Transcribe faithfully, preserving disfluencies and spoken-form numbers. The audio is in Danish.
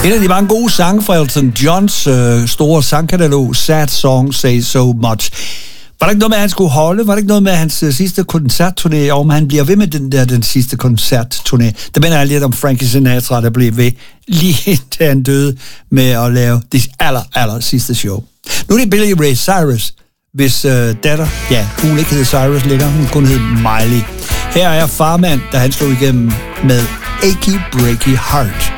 En af de mange gode sange fra Elton Johns øh, store sangkatalog, Sad Song Say So Much. Var der ikke noget med, at han skulle holde? Var der ikke noget med, at hans øh, sidste koncertturné, om han bliver ved med den der den sidste koncertturné? Der mener jeg lidt om Frankie Sinatra, der blev ved lige indtil han døde med at lave det aller, aller sidste show. Nu er det Billy Ray Cyrus, hvis øh, datter, ja, hun ikke hed Cyrus længere, hun kun hed Miley. Her er Farmand, da han slog igennem med Achy Breaky Heart.